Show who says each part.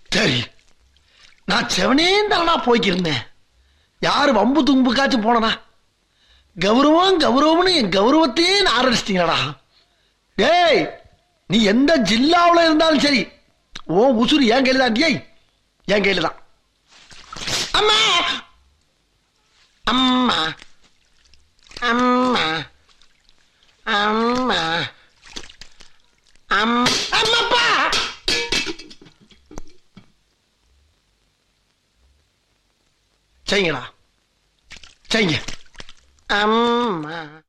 Speaker 1: சரி, நான் செவனே தானா போய்க்கிருந்தேன். யாரு வம்பு தும்புக்காச்சும் போனா கௌரவம் கௌரவம்னு என் கௌரவத்தையே ஆரம்பிச்சிட்டீங்களா? டேய், நீ எந்த ஜில்லாவில் இருந்தாலும் சரி, ஓ உசுறு என் கையில தான். டேய், என் கையில தான். அம்மா அம்மா அம்மா அம்மா அம்மாப்பா. செய்யுங்களா, செய்யுங்க. அம்மா